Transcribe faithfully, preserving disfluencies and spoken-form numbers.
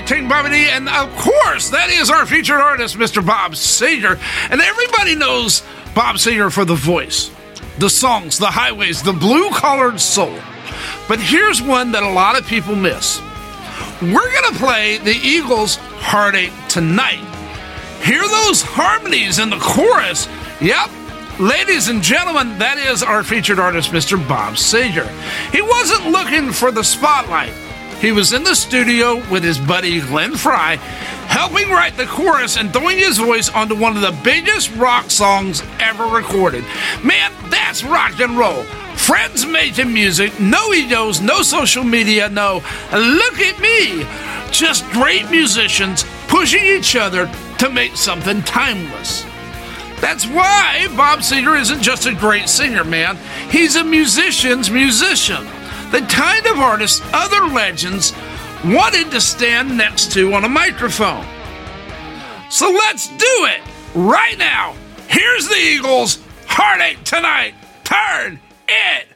King Bobby D, and of course, that is our featured artist, Mister Bob Seger. And everybody knows Bob Seger for the voice, the songs, the highways, the blue-collared soul. But here's one that a lot of people miss. We're going to play the Eagles' Heartache Tonight. Hear those harmonies in the chorus. Yep. Ladies and gentlemen, that is our featured artist, Mister Bob Seger. He wasn't looking for the spotlight. He was in the studio with his buddy Glenn Frey, helping write the chorus and throwing his voice onto one of the biggest rock songs ever recorded. Man, that's rock and roll. Friends making music, no egos, no social media, no look at me. Just great musicians pushing each other to make something timeless. That's why Bob Seger isn't just a great singer, man. He's a musician's musician. The kind of artist other legends wanted to stand next to on a microphone. So let's do it right now. Here's the Eagles' Heartache Tonight. Turn it